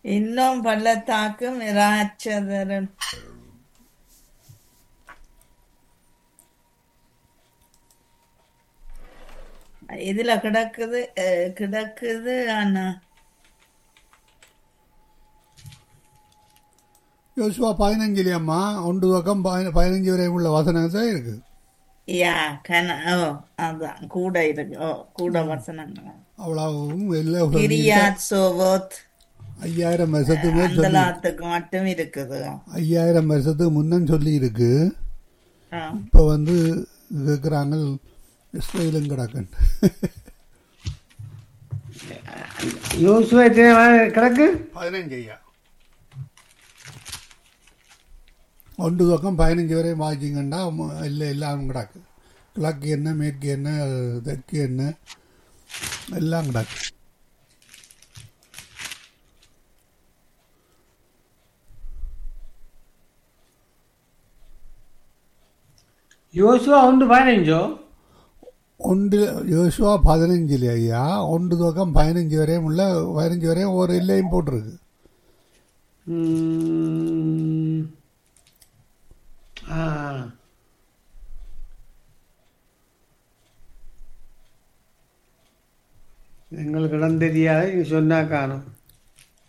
இன்னும் பள்ளத்தாக்கும் இராட்சதரும் இதுல கிடக்குது கிடக்குது. ஆனா யோசுவா 15 அம்மா 1 வரை உள்ள வசனம் தான் இருக்கு. யா ஓ அதான் கூட இருக்கு. ஓ கூட வசனங்கள். அவ்வளவும் எல்லாம் சொல்லியிருக்கா. கிரியாத் சோவோத் 5000 வருஷத்துக்கு மேல் அந்த சொல்லி லாத்துக்கு மட்டும் இருக்குது. 5000 வருஷத்துக்கு முன்னம் சொல்லி இருக்கு. ஆ. இப்போ வந்து கேட்குறாங்க இஸ்ரேலும் கிடக்குன்னு. யோசுவா கிடக்கு 15 ஐயா 1 வரை வாங்கிங்கன்னா இல்லை எல்லாம் கிடக்கு. கிழக்கு என்ன, மேற்கு என்ன, தெற்கு என்ன, எல்லாம் கிடக்கு. யோசுவா 1:15 யோசுவா 15 ஐயா 1 வரையும் உள்ள 15 வரையும் ஒரு எல்லையும் போட்டிருக்கு. எங்களுக்கு இடம் தெரியாது, நீங்க சொன்னா காணும்.